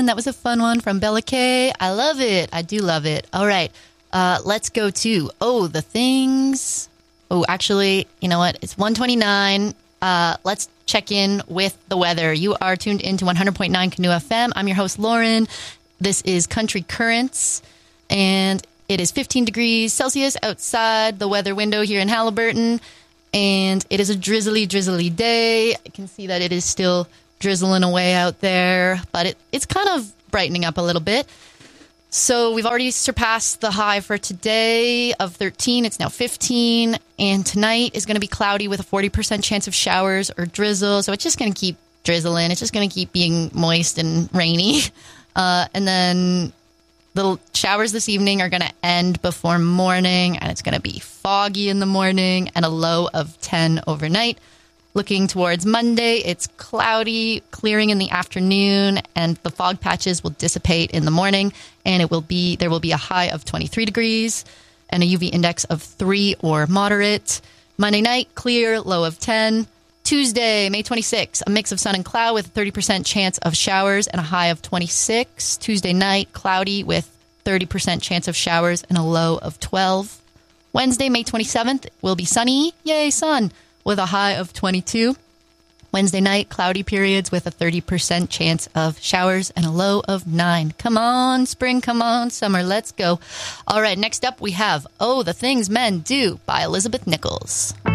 one. That was a fun one from Bella K. I love it. I do love it. All right. Let's go to, the things. Oh, actually, you know what? It's 1:29. Let's check in with the weather. You are tuned into 100.9 Canoe FM. I'm your host, Lauren. This is Country Currents, and it is 15 degrees Celsius outside the weather window here in Halliburton, and it is a drizzly day. I can see that it is still drizzling away out there, but it's kind of brightening up a little bit. So we've already surpassed the high for today of 13. It's now 15. And tonight is going to be cloudy with a 40% chance of showers or drizzle. So it's just going to keep drizzling. It's just going to keep being moist and rainy. And then the showers this evening are going to end before morning. And it's going to be foggy in the morning and a low of 10 overnight. Looking towards Monday, it's cloudy, clearing in the afternoon, and the fog patches will dissipate in the morning, and there will be a high of 23 degrees and a UV index of 3 or moderate. Monday night, clear, low of 10. Tuesday, May 26, a mix of sun and cloud with a 30% chance of showers and a high of 26. Tuesday night, cloudy with 30% chance of showers and a low of 12. Wednesday, May 27th, will be sunny. Yay, sun! With a high of 22. Wednesday night, cloudy periods with a 30% chance of showers and a low of 9. Come on, spring, come on, summer, let's go. All right, next up we have The Things Men Do by Elizabeth Nichols.